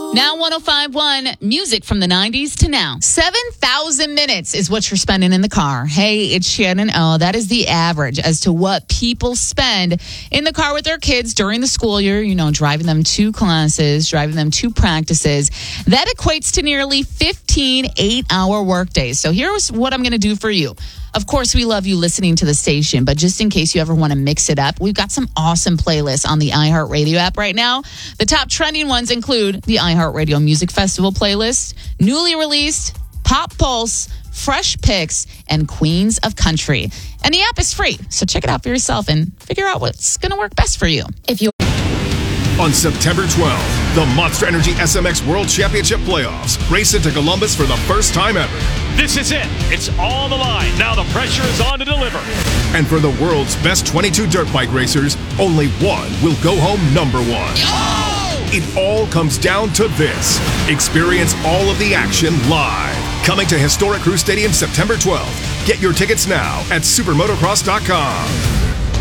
Now 105.1, music from the 90s to now. 7,000 minutes is what you're spending in the car. Hey, it's Shannon O. That is the average as to what people spend in the car with their kids during the school year, driving them to classes, driving them to practices. That equates to nearly 15 8-hour workdays. So here's what I'm going to do for you. Of course, we love you listening to the station, but just in case you ever want to mix it up, we've got some awesome playlists on the iHeartRadio app right now. The top trending ones include the iHeartRadio Music Festival playlist, newly released, Pop Pulse, Fresh Picks, and Queens of Country. And the app is free, so check it out for yourself and figure out what's going to work best for you. On September 12th, the Monster Energy SMX World Championship Playoffs race into Columbus for the first time ever. This is it. It's all the line. Now the pressure is on to deliver. And for the world's best 22 dirt bike racers, only one will go home number one. Oh! It all comes down to this. Experience all of the action live. Coming to Historic Crew Stadium September 12th. Get your tickets now at supermotocross.com.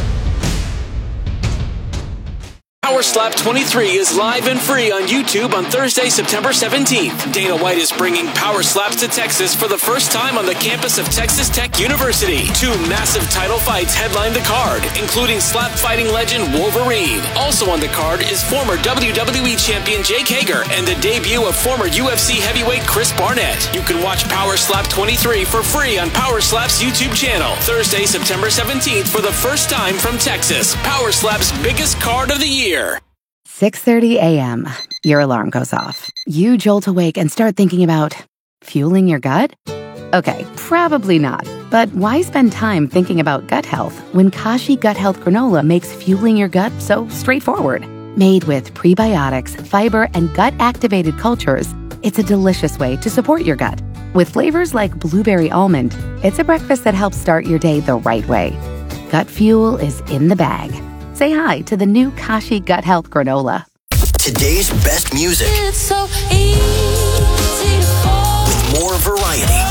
Power Slap 23 is live and free on YouTube on Thursday, September 17th. Dana White is bringing Power Slaps to Texas for the first time on the campus of Texas Tech University. 2 massive title fights headline the card, including slap fighting legend Wolverine. Also on the card is former WWE champion Jake Hager and the debut of former UFC heavyweight Chris Barnett. You can watch Power Slap 23 for free on Power Slap's YouTube channel. Thursday, September 17th for the first time from Texas. Power Slap's biggest card of the year. 6:30 a.m. Your alarm goes off. You jolt awake and start thinking about fueling your gut? Okay, probably not. But why spend time thinking about gut health when Kashi Gut Health Granola makes fueling your gut so straightforward? Made with prebiotics, fiber, and gut-activated cultures, it's a delicious way to support your gut. With flavors like blueberry almond, it's a breakfast that helps start your day the right way. Gut fuel is in the bag. Say hi to the new Kashi Gut Health Granola. Today's best music. It's so easy to fall. With more variety.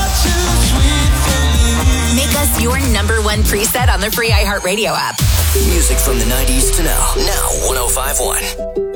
Make us your number one preset on the free iHeartRadio app. Music from the 90s to now. Now 105.1.